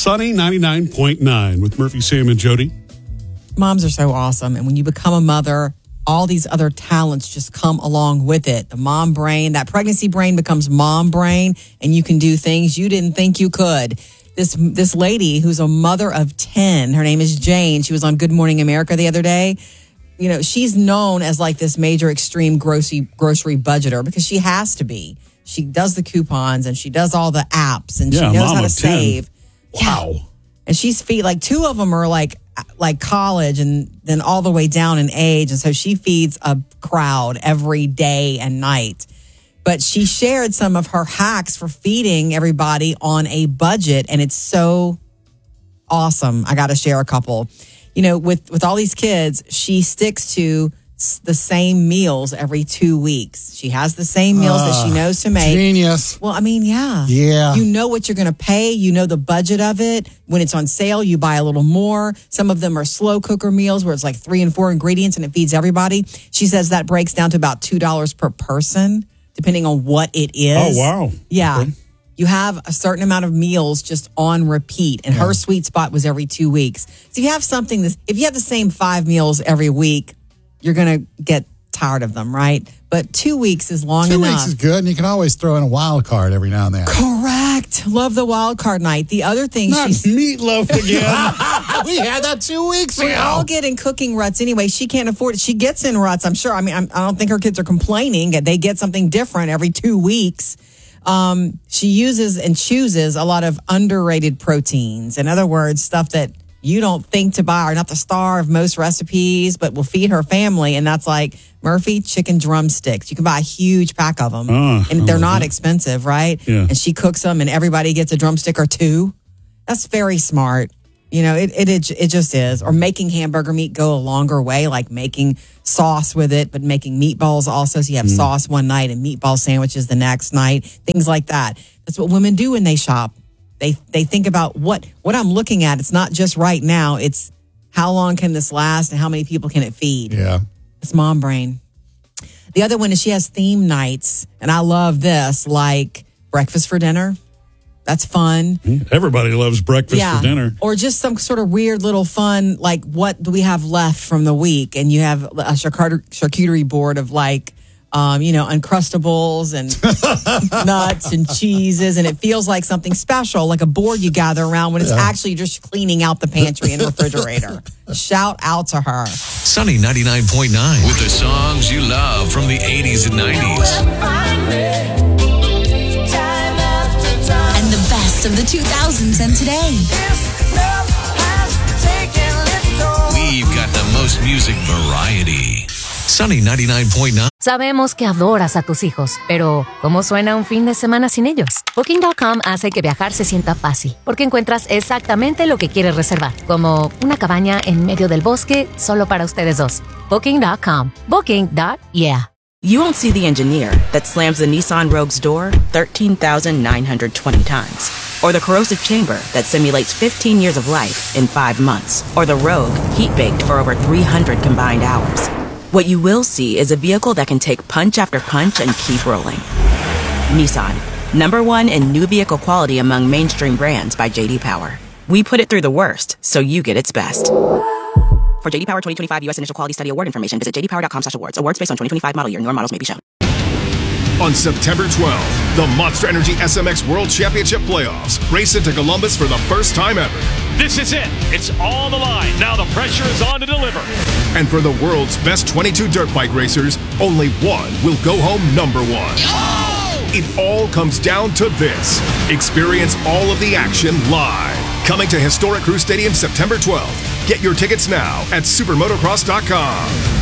Sunny 99.9 with Murphy, Sam, and Jody. Moms are so awesome. And when you become a mother, all these other talents just come along with it. The mom brain, that pregnancy brain becomes mom brain, and you can do things you didn't think you could. This lady who's a mother of 10, her name is Jane. She was on Good Morning America the other day. You know, she's known as like this major extreme grocery budgeter because she has to be. She does the coupons and she does all the apps and she knows how to save. Wow. Yeah. And she's like two of them are like college and then all the way down in age. And so she feeds a crowd every day and night. But she shared some of her hacks for feeding everybody on a budget. And it's so awesome. I got to share a couple. You know, with all these kids, she sticks to the same meals every 2 weeks. She has the same meals that she knows to make. Genius. Well, I mean, yeah. Yeah. You know what you're going to pay. You know the budget of it. When it's on sale, you buy a little more. Some of them are slow cooker meals where it's like 3 and 4 ingredients and it feeds everybody. She says that breaks down to about $2 per person, depending on what it is. Oh, wow. Yeah. Okay. You have a certain amount of meals just on repeat. And her sweet spot was every 2 weeks. So if you have if you have the same 5 meals every week, you're going to get tired of them, right? But 2 weeks is long enough. 2 weeks is good, and you can always throw in a wild card every now and then. Correct. Love the wild card night. The other thing Not meatloaf again. We had that 2 weeks ago. We all get in cooking ruts anyway. She can't afford it. She gets in ruts, I'm sure. I mean, I don't think her kids are complaining. They get something different every 2 weeks. She uses and chooses a lot of underrated proteins. In other words, stuff that you don't think to buy, or not the star of most recipes, but will feed her family. And that's like Murphy chicken drumsticks. You can buy a huge pack of them, and they're not expensive, right? Yeah. And she cooks them, and everybody gets a drumstick or two. That's very smart. You know, it just is. Or making hamburger meat go a longer way, like making sauce with it, but making meatballs also. So you have sauce one night and meatball sandwiches the next night. Things like that. That's what women do when they shop. They think about what I'm looking at. It's not just right now. It's how long can this last and how many people can it feed? Yeah. It's mom brain. The other one is she has theme nights. And I love this, like breakfast for dinner. That's fun. Everybody loves breakfast for dinner. Or just some sort of weird little fun, like what do we have left from the week? And you have a charcuterie board of like, Uncrustables and nuts and cheeses. And it feels like something special, like a board you gather around when it's actually just cleaning out the pantry and refrigerator. Shout out to her. Sunny 99.9 with the songs you love from the 80s and 90s. And the best of the 2000s and today. We've got the most music variety. Sunny 99.9. Sabemos que adoras a tus hijos, pero ¿cómo suena un fin de semana sin ellos? Booking.com hace que viajar se sienta fácil, porque encuentras exactamente lo que quieres reservar, como una cabaña en medio del bosque solo para ustedes dos. Booking.com. Booking.yeah. You won't see the engineer that slams the Nissan Rogue's door 13,920 times. Or the corrosive chamber that simulates 15 years of life in 5 months. Or the Rogue heat-baked for over 300 combined hours. What you will see is a vehicle that can take punch after punch and keep rolling. Nissan, #1 in new vehicle quality among mainstream brands by J.D. Power. We put it through the worst, so you get its best. For J.D. Power 2025 U.S. Initial Quality Study Award information, visit jdpower.com/awards. Awards based on 2025 model year. Newer models may be shown. On September 12th, the Monster Energy SMX World Championship Playoffs race into Columbus for the first time ever. This is it. It's on the line. Now the pressure is on to deliver. And for the world's best 22 dirt bike racers, only one will go home #1. Oh! It all comes down to this. Experience all of the action live. Coming to Historic Crew Stadium September 12th. Get your tickets now at supermotocross.com.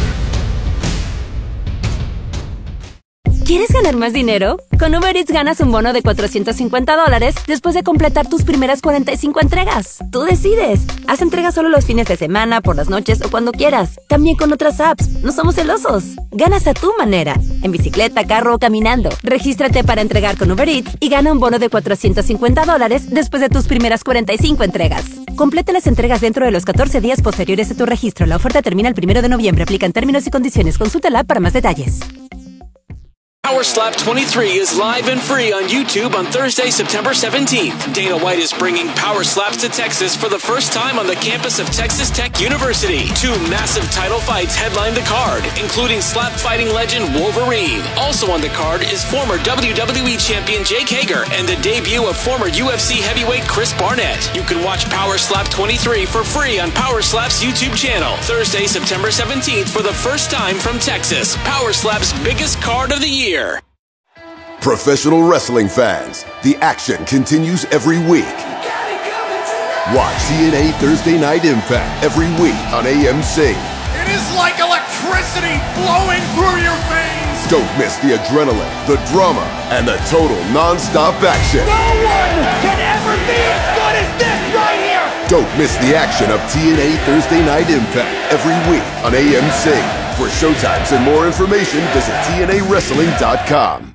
¿Quieres ganar más dinero? Con Uber Eats ganas un bono de $450 después de completar tus primeras 45 entregas. Tú decides. Haz entregas solo los fines de semana, por las noches o cuando quieras. También con otras apps. No somos celosos. Ganas a tu manera. En bicicleta, carro o caminando. Regístrate para entregar con Uber Eats y gana un bono de $450 después de tus primeras 45 entregas. Complete las entregas dentro de los 14 días posteriores a tu registro. La oferta termina el 1 de noviembre. Aplican términos y condiciones. Consulta la app para más detalles. Power Slap 23 is live and free on YouTube on Thursday, September 17th. Dana White is bringing Power Slaps to Texas for the first time on the campus of Texas Tech University. 2 massive title fights headline the card, including slap fighting legend Wolverine. Also on the card is former WWE champion Jake Hager and the debut of former UFC heavyweight Chris Barnett. You can watch Power Slap 23 for free on Power Slap's YouTube channel. Thursday, September 17th for the first time from Texas. Power Slap's biggest card of the year. Professional wrestling fans, the action continues every week. Watch TNA Thursday Night Impact every week on AMC. It is like electricity flowing through your veins. Don't miss the adrenaline, the drama, and the total non-stop action. No one can ever be as good as this right here. Don't miss the action of TNA Thursday Night Impact every week on AMC. For showtimes and more information, visit TNAWrestling.com.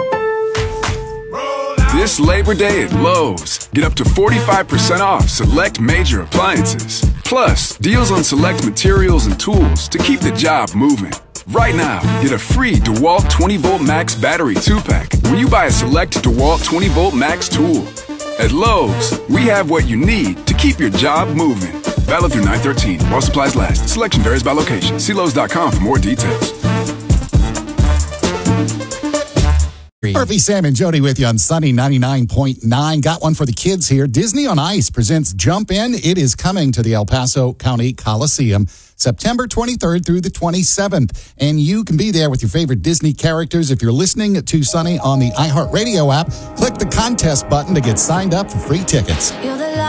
This Labor Day at Lowe's, get up to 45% off select major appliances. Plus, deals on select materials and tools to keep the job moving. Right now, get a free DeWalt 20-volt Max battery 2-pack when you buy a select DeWalt 20-volt Max tool. At Lowe's, we have what you need to keep your job moving. Valid through 9/13 while supplies last. Selection varies by location. See Lowe's.com for more details. Murphy, Sam, and Jody with you on Sunny 99.9. Got one for the kids here. Disney on Ice presents Jump In. It is coming to the El Paso County Coliseum September 23rd through the 27th. And you can be there with your favorite Disney characters. If you're listening to Sunny on the iHeartRadio app, click the contest button to get signed up for free tickets.